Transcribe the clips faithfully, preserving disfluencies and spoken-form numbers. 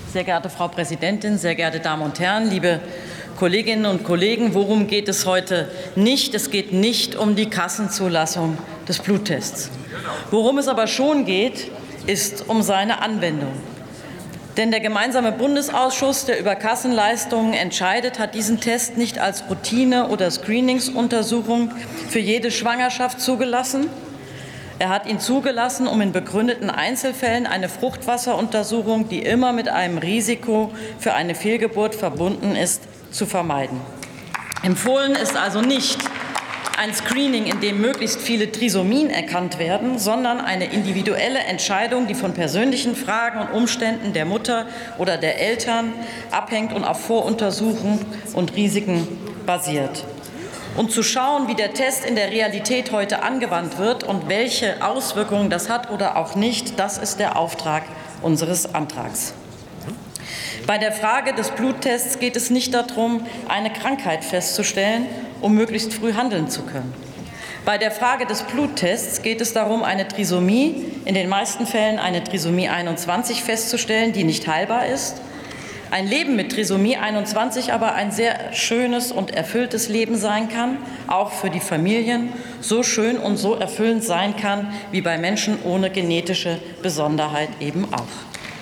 Sehr geehrte Frau Präsidentin, sehr geehrte Damen und Herren, liebe Kolleginnen und Kollegen, worum geht es heute nicht? Es geht nicht um die Kassenzulassung des Bluttests. Worum es aber schon geht, ist um seine Anwendung. Denn der gemeinsame Bundesausschuss, der über Kassenleistungen entscheidet, hat diesen Test nicht als Routine- oder Screeningsuntersuchung für jede Schwangerschaft zugelassen. Er hat ihn zugelassen, um in begründeten Einzelfällen eine Fruchtwasseruntersuchung, die immer mit einem Risiko für eine Fehlgeburt verbunden ist, zu vermeiden. Empfohlen ist also nicht ein Screening, in dem möglichst viele Trisomien erkannt werden, sondern eine individuelle Entscheidung, die von persönlichen Fragen und Umständen der Mutter oder der Eltern abhängt und auf Voruntersuchungen und Risiken basiert. Und zu schauen, wie der Test in der Realität heute angewandt wird und welche Auswirkungen das hat oder auch nicht, das ist der Auftrag unseres Antrags. Bei der Frage des Bluttests geht es nicht darum, eine Krankheit festzustellen, um möglichst früh handeln zu können. Bei der Frage des Bluttests geht es darum, eine Trisomie, in den meisten Fällen eine Trisomie einundzwanzig, festzustellen, die nicht heilbar ist. Ein Leben mit Trisomie einundzwanzig aber ein sehr schönes und erfülltes Leben sein kann, auch für die Familien, so schön und so erfüllend sein kann, wie bei Menschen ohne genetische Besonderheit eben auch.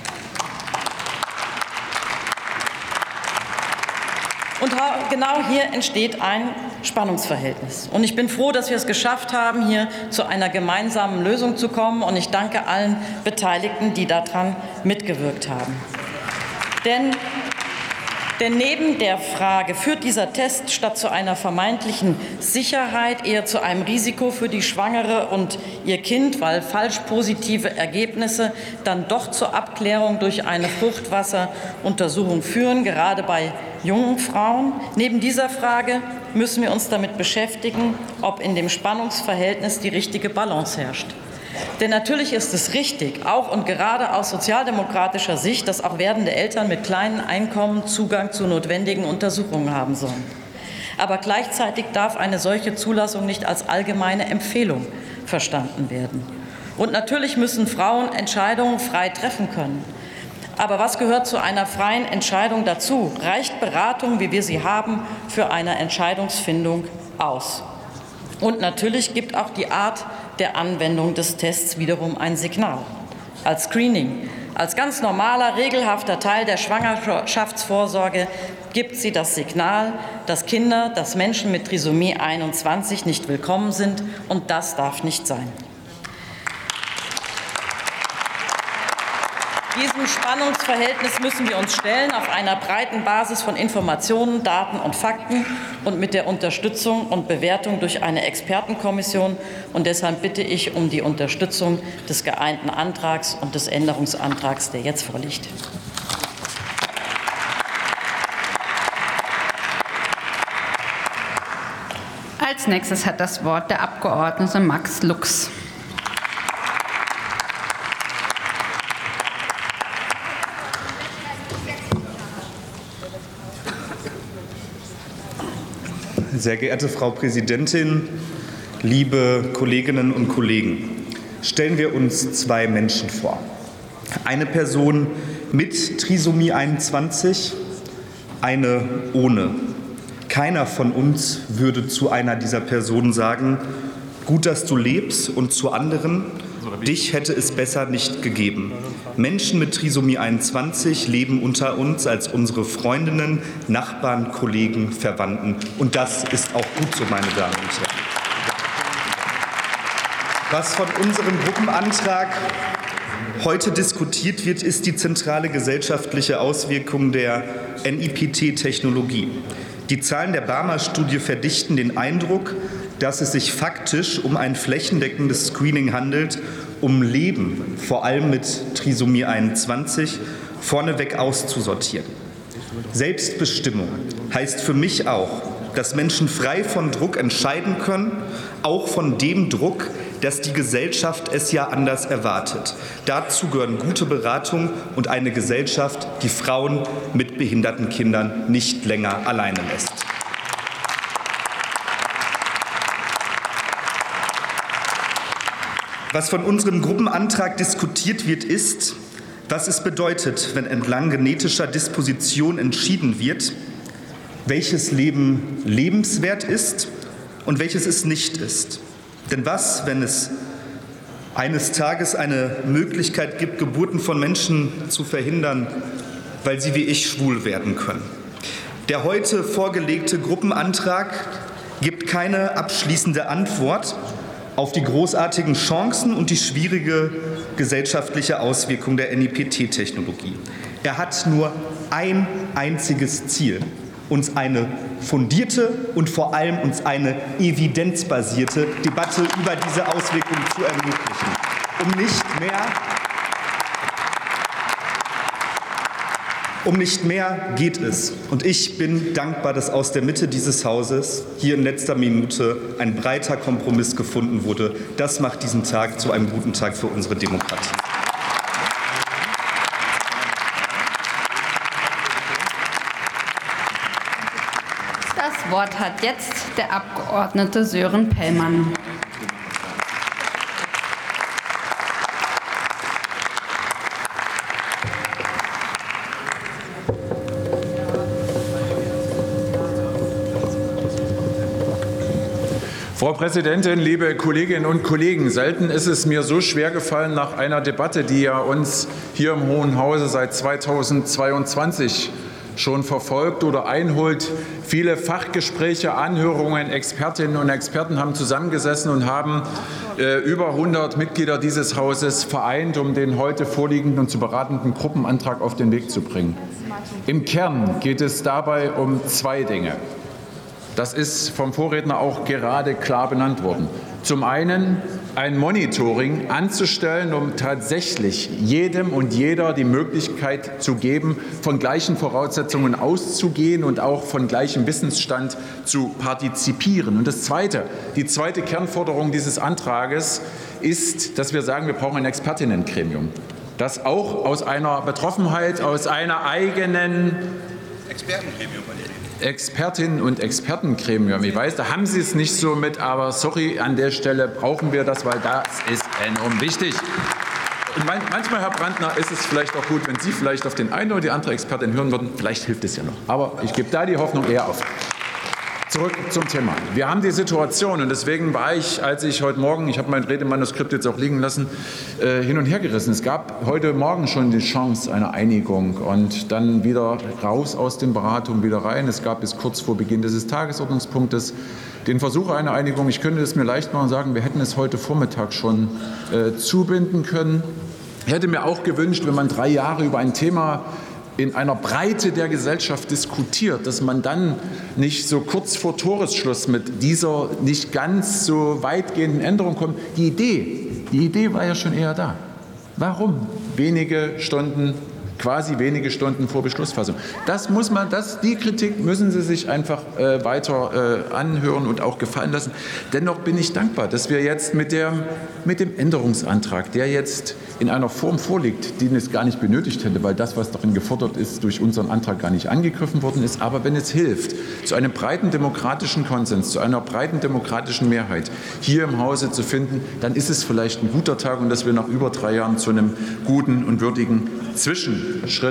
Und genau hier entsteht ein Spannungsverhältnis. Und ich bin froh, dass wir es geschafft haben, hier zu einer gemeinsamen Lösung zu kommen. Und ich danke allen Beteiligten, die daran mitgewirkt haben. Denn, denn neben der Frage, führt dieser Test statt zu einer vermeintlichen Sicherheit eher zu einem Risiko für die Schwangere und ihr Kind, weil falsch positive Ergebnisse dann doch zur Abklärung durch eine Fruchtwasseruntersuchung führen, gerade bei jungen Frauen. Neben dieser Frage müssen wir uns damit beschäftigen, ob in dem Spannungsverhältnis die richtige Balance herrscht. Denn natürlich ist es richtig, auch und gerade aus sozialdemokratischer Sicht, dass auch werdende Eltern mit kleinen Einkommen Zugang zu notwendigen Untersuchungen haben sollen. Aber gleichzeitig darf eine solche Zulassung nicht als allgemeine Empfehlung verstanden werden. Und natürlich müssen Frauen Entscheidungen frei treffen können. Aber was gehört zu einer freien Entscheidung dazu? Reicht Beratung, wie wir sie haben, für eine Entscheidungsfindung aus? Und natürlich gibt auch die Art der Anwendung des Tests wiederum ein Signal. Als Screening, als ganz normaler, regelhafter Teil der Schwangerschaftsvorsorge gibt sie das Signal, dass Kinder, dass Menschen mit Trisomie einundzwanzig nicht willkommen sind, und das darf nicht sein. Diesem Spannungsverhältnis müssen wir uns stellen, auf einer breiten Basis von Informationen, Daten und Fakten und mit der Unterstützung und Bewertung durch eine Expertenkommission. Und deshalb bitte ich um die Unterstützung des geeinten Antrags und des Änderungsantrags, der jetzt vorliegt. Als nächstes hat das Wort der Abgeordnete Max Lux. Sehr geehrte Frau Präsidentin, liebe Kolleginnen und Kollegen, stellen wir uns zwei Menschen vor. Eine Person mit Trisomie einundzwanzig, eine ohne. Keiner von uns würde zu einer dieser Personen sagen, gut, dass du lebst, und zu anderen, dich hätte es besser nicht gegeben. Menschen mit Trisomie einundzwanzig leben unter uns als unsere Freundinnen, Nachbarn, Kollegen, Verwandten. Und das ist auch gut so, meine Damen und Herren. Was von unserem Gruppenantrag heute diskutiert wird, ist die zentrale gesellschaftliche Auswirkung der N I P T-Technologie. Die Zahlen der Barmer-Studie verdichten den Eindruck, dass es sich faktisch um ein flächendeckendes Screening handelt, um Leben, vor allem mit Trisomie einundzwanzig, vorneweg auszusortieren. Selbstbestimmung heißt für mich auch, dass Menschen frei von Druck entscheiden können, auch von dem Druck, dass die Gesellschaft es ja anders erwartet. Dazu gehören gute Beratung und eine Gesellschaft, die Frauen mit behinderten Kindern nicht länger alleine lässt. Was von unserem Gruppenantrag diskutiert wird, ist, was es bedeutet, wenn entlang genetischer Disposition entschieden wird, welches Leben lebenswert ist und welches es nicht ist. Denn was, wenn es eines Tages eine Möglichkeit gibt, Geburten von Menschen zu verhindern, weil sie wie ich schwul werden können? Der heute vorgelegte Gruppenantrag gibt keine abschließende Antwort auf die großartigen Chancen und die schwierige gesellschaftliche Auswirkung der N I P T-Technologie. Er hat nur ein einziges Ziel: uns eine fundierte und vor allem uns eine evidenzbasierte Debatte über diese Auswirkungen zu ermöglichen. Um nicht mehr, um nicht mehr geht es. Und ich bin dankbar, dass aus der Mitte dieses Hauses hier in letzter Minute ein breiter Kompromiss gefunden wurde. Das macht diesen Tag zu einem guten Tag für unsere Demokratie. Das Wort hat jetzt der Abgeordnete Sören Pellmann. Frau Präsidentin, liebe Kolleginnen und Kollegen! Selten ist es mir so schwer gefallen, nach einer Debatte, die ja uns hier im Hohen Hause seit zweitausendzweiundzwanzig schon verfolgt oder einholt. Viele Fachgespräche, Anhörungen, Expertinnen und Experten haben zusammengesessen und haben äh, über hundert Mitglieder dieses Hauses vereint, um den heute vorliegenden und zu beratenden Gruppenantrag auf den Weg zu bringen. Im Kern geht es dabei um zwei Dinge. Das ist vom Vorredner auch gerade klar benannt worden. Zum einen ein Monitoring anzustellen, um tatsächlich jedem und jeder die Möglichkeit zu geben, von gleichen Voraussetzungen auszugehen und auch von gleichem Wissensstand zu partizipieren. Und das Zweite, die zweite Kernforderung dieses Antrages ist, dass wir sagen, wir brauchen ein Expertinnengremium, das auch aus einer Betroffenheit, aus einer eigenen Expertengremium Expertinnen und Expertengremium. Ich weiß, da haben Sie es nicht so mit, aber sorry, an der Stelle brauchen wir das, weil das ist enorm wichtig. Und manchmal, Herr Brandner, ist es vielleicht auch gut, wenn Sie vielleicht auf den einen oder die andere Expertin hören würden. Vielleicht hilft es ja noch. Aber ich gebe da die Hoffnung eher auf. Zurück zum Thema. Wir haben die Situation, und deswegen war ich, als ich heute Morgen, ich habe mein Redemanuskript jetzt auch liegen lassen, äh, hin und her gerissen. Es gab heute Morgen schon die Chance einer Einigung und dann wieder raus aus den Beratungen, wieder rein. Es gab bis kurz vor Beginn dieses Tagesordnungspunktes den Versuch einer Einigung. Ich könnte es mir leicht machen und sagen, wir hätten es heute Vormittag schon äh, zubinden können. Ich hätte mir auch gewünscht, wenn man drei Jahre über ein Thema in einer Breite der Gesellschaft diskutiert, dass man dann nicht so kurz vor Toresschluss mit dieser nicht ganz so weitgehenden Änderung kommt. Die Idee, die Idee war ja schon eher da. Warum wenige Stunden, quasi wenige Stunden vor Beschlussfassung? Das muss man, das, die Kritik müssen Sie sich einfach äh, weiter äh, anhören und auch gefallen lassen. Dennoch bin ich dankbar, dass wir jetzt mit, der, mit dem Änderungsantrag, der jetzt in einer Form vorliegt, die es gar nicht benötigt hätte, weil das, was darin gefordert ist, durch unseren Antrag gar nicht angegriffen worden ist. Aber wenn es hilft, zu einem breiten demokratischen Konsens, zu einer breiten demokratischen Mehrheit hier im Hause zu finden, dann ist es vielleicht ein guter Tag und dass wir nach über drei Jahren zu einem guten und würdigen Zwischenschritt